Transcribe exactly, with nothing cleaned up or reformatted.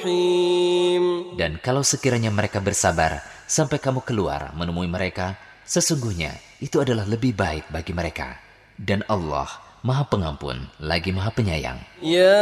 رحيم. Dan kalau sekiranya mereka bersabar sampai kamu keluar menemui mereka, sesungguhnya itu adalah lebih baik bagi mereka. Dan Allah Maha Pengampun lagi Maha Penyayang. Ya